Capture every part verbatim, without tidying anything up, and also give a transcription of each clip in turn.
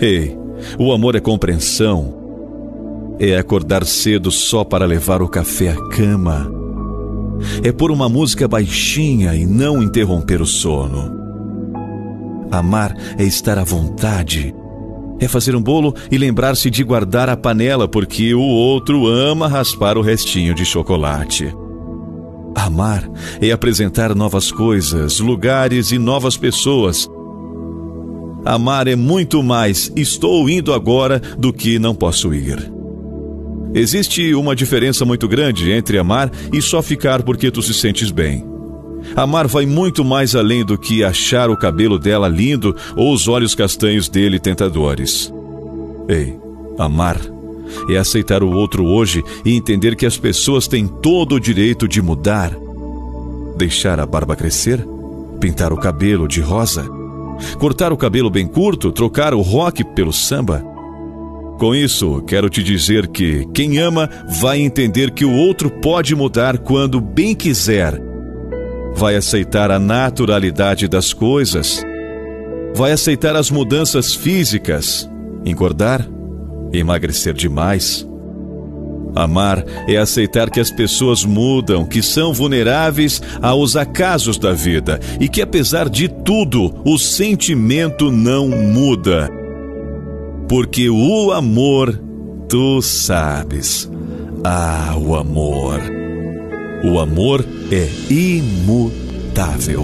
Ei, o amor é compreensão. É acordar cedo só para levar o café à cama. É pôr uma música baixinha e não interromper o sono. Amar é estar à vontade. É fazer um bolo e lembrar-se de guardar a panela porque o outro ama raspar o restinho de chocolate. Amar é apresentar novas coisas, lugares e novas pessoas. Amar é muito mais estou indo agora do que não posso ir. Existe uma diferença muito grande entre amar e só ficar porque tu se sentes bem. Amar vai muito mais além do que achar o cabelo dela lindo ou os olhos castanhos dele tentadores. Ei, amar é aceitar o outro hoje e entender que as pessoas têm todo o direito de mudar. Deixar a barba crescer, pintar o cabelo de rosa, cortar o cabelo bem curto, trocar o rock pelo samba. Com isso, quero te dizer que quem ama vai entender que o outro pode mudar quando bem quiser. Vai aceitar a naturalidade das coisas. Vai aceitar as mudanças físicas, engordar, emagrecer demais. Amar é aceitar que as pessoas mudam, que são vulneráveis aos acasos da vida e que, apesar de tudo, o sentimento não muda. Porque o amor, tu sabes. Ah, o amor. O amor é imutável.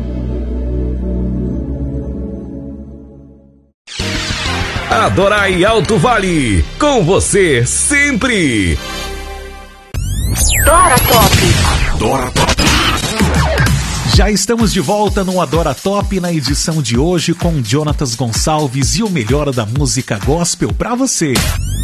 Adorai Alto Vale, com você sempre. Adora Top. Adora Top. Já estamos de volta no Adora Top na edição de hoje com Jonatas Gonçalves e o melhor da música gospel pra você.